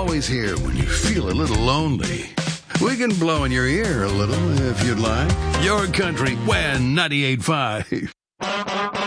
always here when you feel a little lonely. We can blow in your ear a little if you'd like. Your country, WHEN 98.5.